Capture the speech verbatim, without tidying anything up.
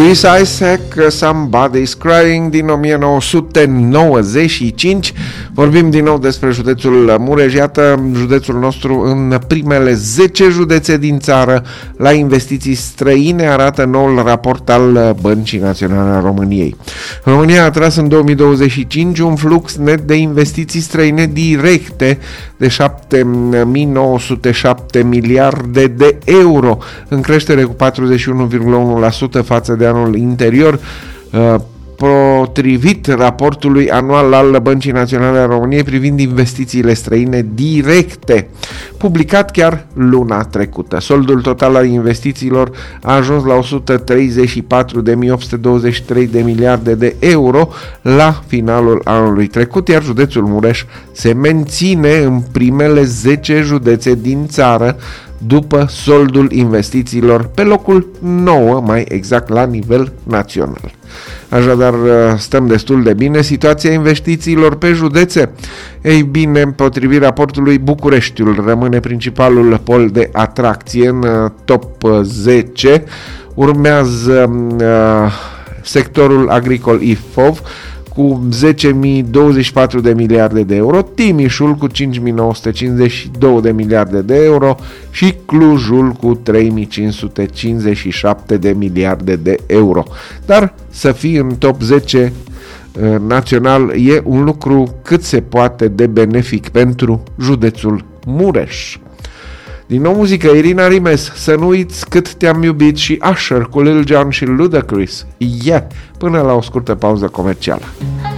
Chris Isaak, Somebody's Crying, din o mie nouă sute nouăzeci și cinci. Vorbim din nou despre județul Mureș. Iată, județul nostru în primele zece județe din țară la investiții străine, arată noul raport al Băncii Naționale a României. România a atras în două mii douăzeci și cinci un flux net de investiții străine directe de șapte mii nouă sute șapte miliarde de euro, în creștere cu patruzeci și unu virgulă unu la sută față de anul interior, potrivit raportului anual al Băncii Naționale a României privind investițiile străine directe, publicat chiar luna trecută. Soldul total al investițiilor a ajuns la o sută treizeci și patru de mii opt sute douăzeci și trei de miliarde de euro la finalul anului trecut, iar județul Mureș se menține în primele zece județe din țară după soldul investițiilor, pe locul nouă, mai exact, la nivel național. Așadar, stăm destul de bine. Situația investițiilor pe județe? Ei bine, potrivit raportului, Bucureștiul rămâne principalul pol de atracție în top zece. Urmează uh, sectorul agricol I F O V cu zece mii douăzeci și patru de miliarde de euro, Timișul cu cinci mii nouă sute cincizeci și doi de miliarde de euro și Clujul cu trei mii cinci sute cincizeci și șapte de miliarde de euro. Dar să fii în top zece uh, național e un lucru cât se poate de benefic pentru județul Mureș. Din nou muzică, Irina Rimes, Să nu uiți cât te-am iubit, și Usher cu Lil Jon și Ludacris. Yeah, până la o scurtă pauză comercială.